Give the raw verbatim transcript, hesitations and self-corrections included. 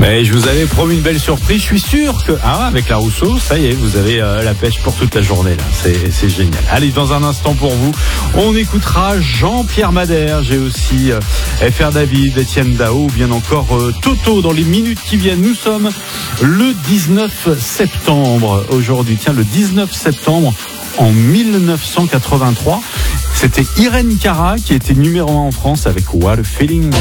Mais je vous avais promis une belle surprise. Je suis sûr que, ah, avec la Rousseau, ça y est, vous avez euh, la pêche pour toute la journée là. C'est, c'est génial. Allez, dans un instant pour vous, on écoutera Jean-Pierre Madère. J'ai aussi euh, F R David, Étienne Dao, ou bien encore euh, Toto dans les minutes qui viennent. Nous sommes le dix-neuf septembre aujourd'hui. Tiens, le dix-neuf septembre en dix-neuf cent quatre-vingt-trois. C'était Irène Cara qui était numéro un en France avec What a Feeling.